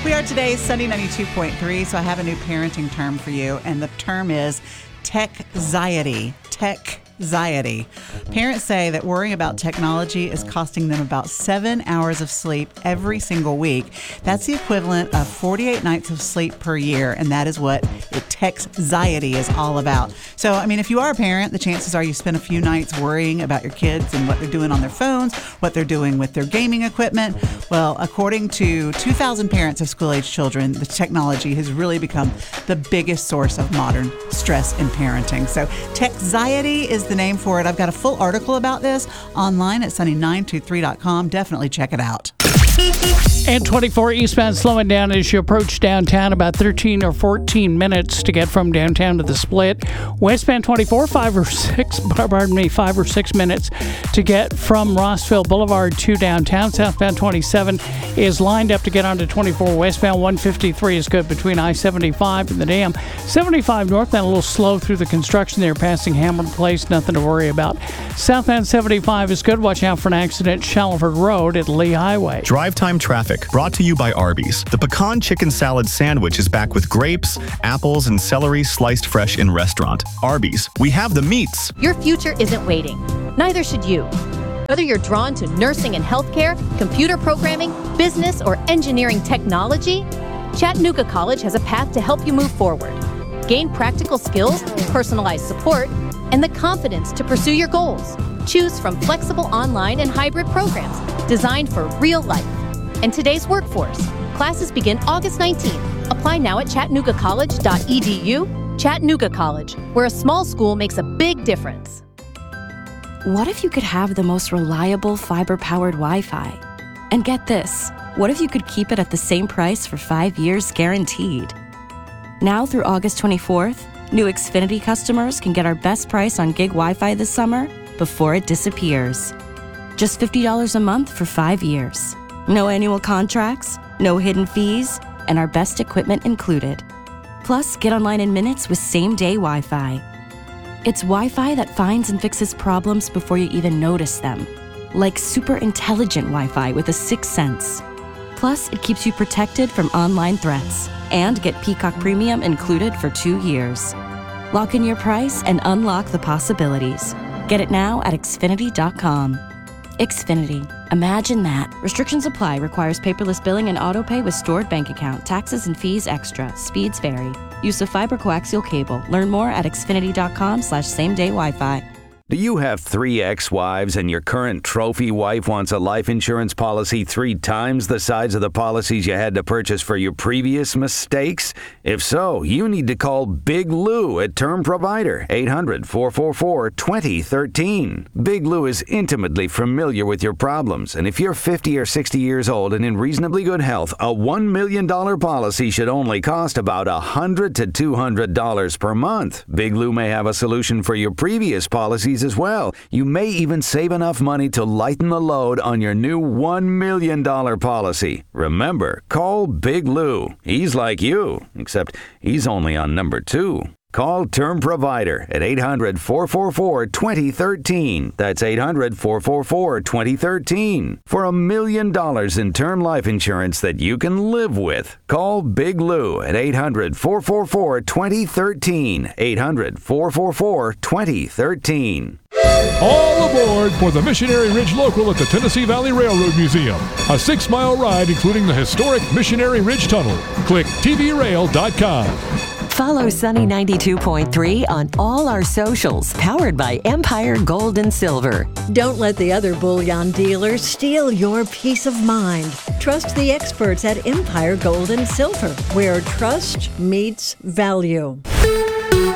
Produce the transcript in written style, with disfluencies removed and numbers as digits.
We are today's Sunny 92.3, so I have a new parenting term for you, and the term is tech-xiety. Tech-xiety. Parents say that worrying about technology is costing them about 7 hours of sleep every single week. That's the equivalent of 48 nights of sleep per year, and that is what tech-xiety is all about. So, I mean, if you are a parent, the chances are you spend a few nights worrying about your kids and what they're doing on their phones, what they're doing with their gaming equipment. Well, according to 2,000 parents of school-age children, the technology has really become the biggest source of modern stress in parenting. So, tech-xiety is the name for it. I've got a full article about this online at sunny923.com. Definitely check it out. And 24 eastbound slowing down as you approach downtown, about 13 or 14 minutes to get from downtown to the split. Westbound 24, 5 or 6 minutes to get from Rossville Boulevard to downtown. Southbound 27 is lined up to get onto 24 westbound. 153 is good between I-75 and the dam. 75 northbound a little slow through the construction there, passing Hamilton Place. Nothing to worry about. Southbound 75 is good. Watch out for an accident, Shallowford Road at Lee Highway. Drive time traffic brought to you by Arby's. The pecan chicken salad sandwich is back with grapes, apples, and celery sliced fresh in restaurant. Arby's, we have the meats. Your future isn't waiting. Neither should you. Whether you're drawn to nursing and healthcare, computer programming, business, or engineering technology, Chattanooga College has a path to help you move forward. Gain practical skills, personalized support, and the confidence to pursue your goals. Choose from flexible online and hybrid programs designed for real life and today's workforce. Classes begin August 19th. Apply now at chattanoogacollege.edu. Chattanooga College, where a small school makes a big difference. What if you could have the most reliable fiber-powered Wi-Fi? And get this, what if you could keep it at the same price for 5 years guaranteed? Now through August 24th, new Xfinity customers can get our best price on gig Wi-Fi this summer before it disappears. Just $50 a month for 5 years. No annual contracts, no hidden fees, and our best equipment included. Plus, get online in minutes with same-day Wi-Fi. It's Wi-Fi that finds and fixes problems before you even notice them. Like super intelligent Wi-Fi with a sixth sense. Plus, it keeps you protected from online threats. And get Peacock Premium included for 2 years. Lock in your price and unlock the possibilities. Get it now at Xfinity.com. Xfinity. Imagine that. Restrictions apply. Requires paperless billing and autopay with stored bank account. Taxes and fees extra. Speeds vary. Use of fiber coaxial cable. Learn more at Xfinity.com/same-day Wi-Fi. Do you have 3 ex-wives and your current trophy wife wants a life insurance policy 3 times the size of the policies you had to purchase for your previous mistakes? If so, you need to call Big Lou at Term Provider, 800-444-2013. Big Lou is intimately familiar with your problems, and if you're 50 or 60 years old and in reasonably good health, a $1 million policy should only cost about $100 to $200 per month. Big Lou may have a solution for your previous policies as well. You may even save enough money to lighten the load on your new $1 million policy. Remember, call Big Lou. He's like you, except he's only on number 2. Call Term Provider at 800-444-2013. That's 800-444-2013. For $1 million in term life insurance that you can live with. Call Big Lou at 800-444-2013. 800-444-2013. All aboard for the Missionary Ridge Local at the Tennessee Valley Railroad Museum. A 6-mile ride including the historic Missionary Ridge Tunnel. Click tvrail.com. Follow Sunny 92.3 on all our socials, powered by Empire Gold and Silver. Don't let the other bullion dealers steal your peace of mind. Trust the experts at Empire Gold and Silver, where trust meets value.